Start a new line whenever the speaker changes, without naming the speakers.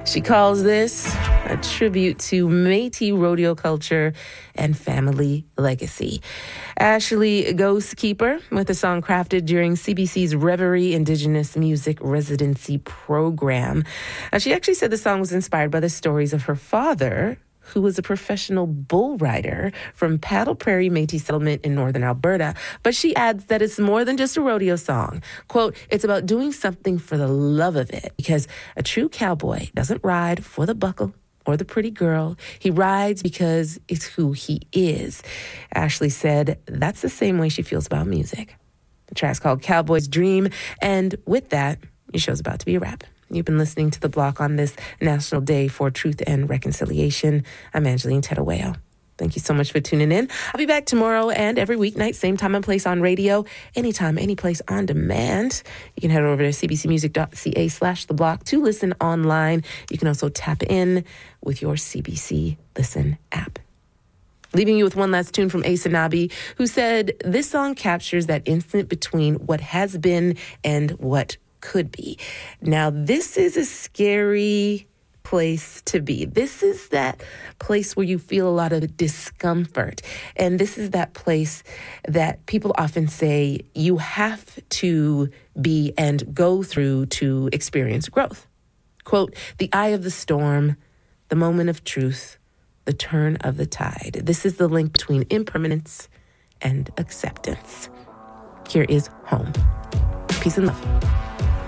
She calls this a tribute to Métis rodeo culture and family legacy. Ashley Ghostkeeper with a song crafted during CBC's Reverie Indigenous Music Residency Program. She actually said the song was inspired by the stories of her father, who was a professional bull rider from Paddle Prairie Métis settlement in northern Alberta. But she adds that it's more than just a rodeo song. Quote, it's about doing something for the love of it, because a true cowboy doesn't ride for the buckle or the pretty girl. He rides because it's who he is. Ashley said that's the same way she feels about music. The track's called Cowboy's Dream, and with that, your show's about to be a wrap. You've been listening to The Block on this National Day for Truth and Reconciliation. I'm Angeline Tedaweo. Thank you so much for tuning in. I'll be back tomorrow and every weeknight, same time and place on radio, anytime, any place on demand. You can head over to cbcmusic.ca/The Block to listen online. You can also tap in with your CBC Listen app. Leaving you with one last tune from Asa Nabi, who said, this song captures that instant between what has been and what could be. Now, this is a scary place to be. This is that place where you feel a lot of discomfort. And this is that place that people often say you have to be and go through to experience growth. Quote, the eye of the storm, the moment of truth, the turn of the tide. This is the link between impermanence and acceptance. Here is home. Peace and love.